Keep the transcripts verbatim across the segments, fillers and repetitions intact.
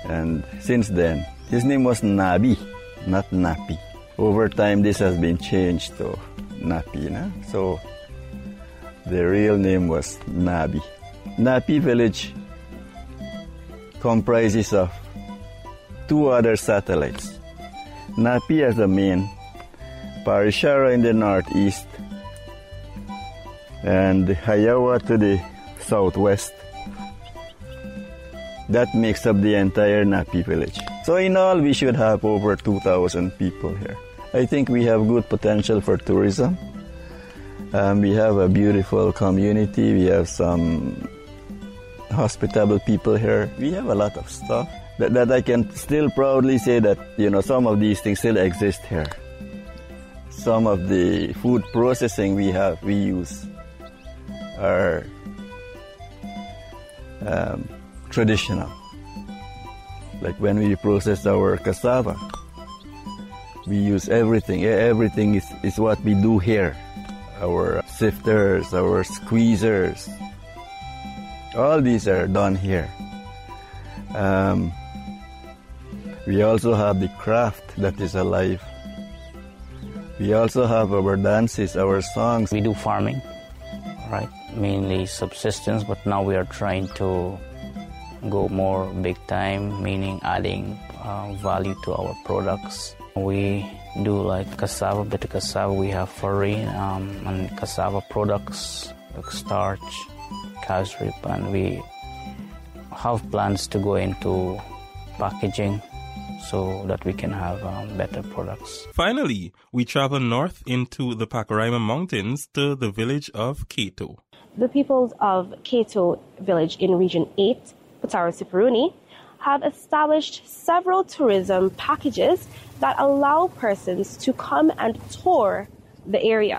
And since then, his name was Nabi, not Napi. Over time, this has been changed to Napi. No? So the real name was Nabi. Napi village comprises of two other satellites. Napi as the main, Parishara in the northeast, and Hayawa to the southwest. That makes up the entire Napi village. So in all, we should have over two thousand people here. I think we have good potential for tourism. Um, we have a beautiful community. We have some hospitable people here. We have a lot of stuff that, that I can still proudly say that, you know, some of these things still exist here. Some of the food processing we have, we use are um, traditional. Like when we process our cassava, we use everything. Everything is, is what we do here. Our sifters, our squeezers, all these are done here. Um, we also have the craft that is alive. We also have our dances, our songs. We do farming, right? Mainly subsistence, but now we are trying to go more big time, meaning adding uh, value to our products. We do like cassava, bitter cassava. We have farine um, and cassava products like starch, casrip, and we have plans to go into packaging so that we can have um, better products. Finally, we travel north into the Pacaraima Mountains to the village of Keto. The peoples of Keto village in Region eight, Putara Siparuni, have established several tourism packages that allow persons to come and tour the area.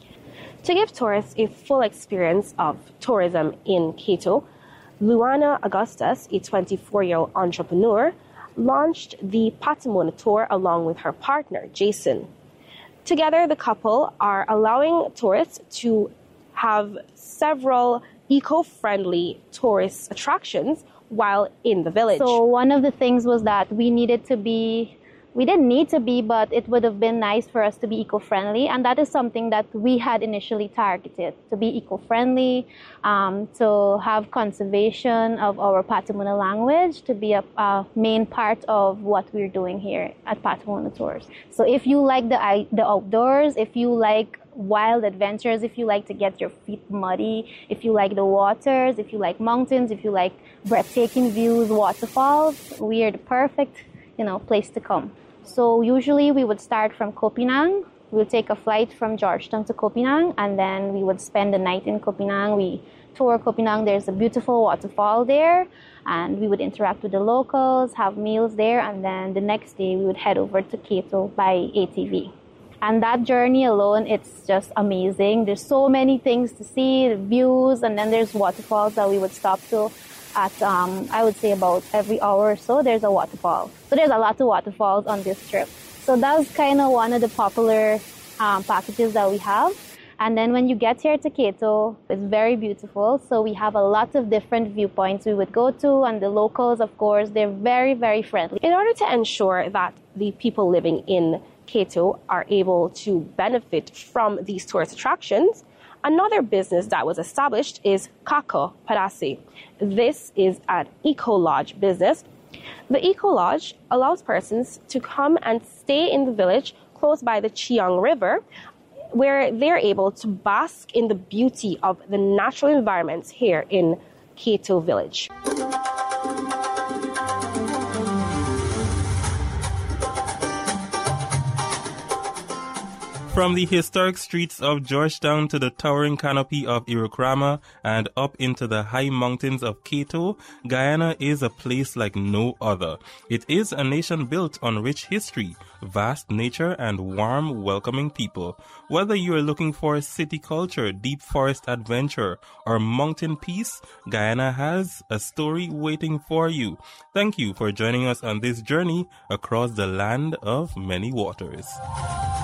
To give tourists a full experience of tourism in Keto, Luana Augustus, a twenty-four-year-old entrepreneur, launched the Patamona Tour along with her partner, Jason. Together, the couple are allowing tourists to have several eco-friendly tourist attractions while in the village. So one of the things was that we needed to be, we didn't need to be, but it would have been nice for us to be eco-friendly. And that is something that we had initially targeted, to be eco-friendly, um, to have conservation of our Patamona language, to be a, a main part of what we're doing here at Patamona Tours. So if you like the, the outdoors, if you like wild adventures, if you like to get your feet muddy, if you like the waters, if you like mountains, if you like breathtaking views, waterfalls, we are the perfect, you know, place to come. So usually we would start from Kopinang. We would take a flight from Georgetown to Kopinang, and then we would spend the night in Kopinang. We tour Kopinang. There's a beautiful waterfall there, and we would interact with the locals, have meals there, and then the next day we would head over to Keto by A T V. And that journey alone, it's just amazing. There's so many things to see, the views, and then there's waterfalls that we would stop to at, um, I would say about every hour or so, there's a waterfall. So there's a lot of waterfalls on this trip. So that's kind of one of the popular um, packages that we have. And then when you get here to Keto, it's very beautiful. So we have a lot of different viewpoints we would go to, and the locals, of course, they're very, very friendly. In order to ensure that the people living in Keto are able to benefit from these tourist attractions, another business that was established is Kako Padasi. This is an eco-lodge business. The eco-lodge allows persons to come and stay in the village close by the Chiang River, where they're able to bask in the beauty of the natural environments here in Keto village. From the historic streets of Georgetown to the towering canopy of Irokrama and up into the high mountains of Keto, Guyana is a place like no other. It is a nation built on rich history, vast nature, and warm, welcoming people. Whether you are looking for city culture, deep forest adventure, or mountain peace, Guyana has a story waiting for you. Thank you for joining us on this journey across the land of many waters.